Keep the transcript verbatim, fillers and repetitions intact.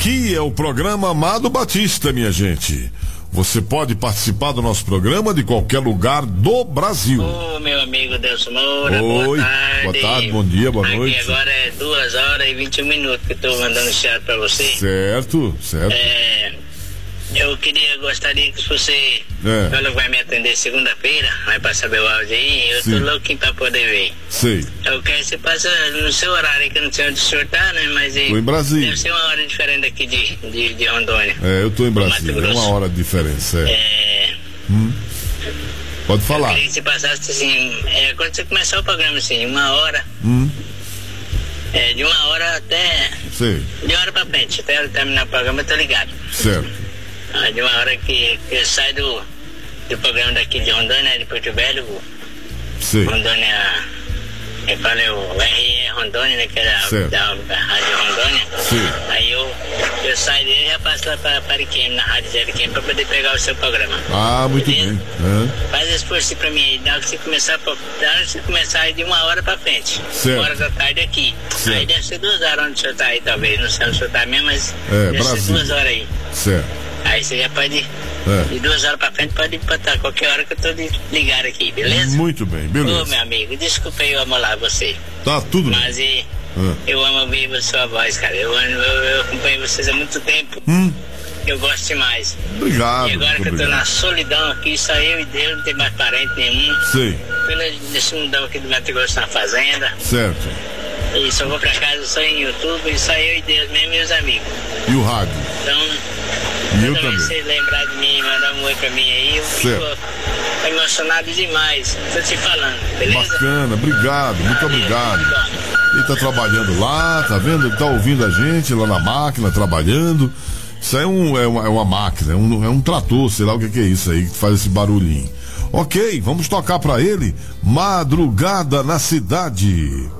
Aqui é o programa Amado Batista, minha gente. Você pode participar do nosso programa de qualquer lugar do Brasil. Ô, meu amigo Delson Moura, Oi, boa tarde. boa tarde, bom dia, boa Aqui noite. Agora é duas horas e vinte e um minutos que eu tô mandando chat pra você. Certo, certo. É, eu queria, gostaria que você, É. quando vai me atender segunda-feira, vai passar meu áudio aí, eu Sim. tô louquinho pra poder ver. Sei. Eu quero que você passa no seu horário, que eu não sei onde o senhor tá, né? Mas Tô em Brasília. deve ser uma hora diferente aqui de, de, de Rondônia. É, eu tô em Brasília, Mato é Grosso. uma hora de diferença. É. É, Pode eu falar. queria que você passasse assim, é, quando você começar o programa, assim, uma hora, Hum, é, de uma hora até, sei, de uma hora pra frente, até eu terminar o programa, eu tô ligado. certo. Ah, de uma hora que, que eu saio do, do programa daqui de Rondônia, de Porto Velho, Sei. Rondônia, eu falei o R E Rondônia, né, que era Certo. da, da Rádio Rondônia. Sim. Aí eu, eu saio dele e já passo lá pra, pra Ariquemes, na Rádio de Ariquemes, pra poder pegar o seu programa. Ah, muito Beleza? bem. É. Faz esse esforço pra mim aí, na hora que você começar, pra- na hora que você começar aí de uma hora pra frente. Certo. Uma hora da tarde aqui. Certo. Aí deve ser duas horas onde o senhor tá aí, talvez. Não sei onde o senhor tá mesmo, mas É, deve ser Brasília. duas horas aí. Certo. Aí você já pode, É. de duas horas pra frente, pode botar qualquer hora que eu tô de- ligado aqui, beleza? Muito bem, Ô, beleza. meu amigo, desculpa aí eu amolar você. Tá tudo bem. Mas e, Ah. eu amo ouvir a sua voz, cara. Eu, eu, eu acompanho vocês há muito tempo. Hum, Eu gosto demais. obrigado. E agora muito que eu tô na obrigado. solidão aqui, só eu e Deus, não tem mais parente nenhum. Sei, Pelo nesse mundão aqui do Mato Grosso na fazenda. certo. E só vou pra casa só em YouTube, e só eu e Deus mesmo e os amigos. E o rádio? Então, E eu toda vez que também. vocês lembrar de mim, mandar um oi pra mim aí, eu Certo. fico emocionado demais. Tô te falando, beleza? Bacana, obrigado, muito Valeu, obrigado. tudo bom. Ele tá trabalhando lá, tá vendo? Ele tá ouvindo a gente lá na máquina, trabalhando. Isso aí é, um, é, uma, é uma máquina, é um, é um trator, sei lá o que, que é isso aí, que faz esse barulhinho. Ok, vamos tocar pra ele Madrugada na Cidade.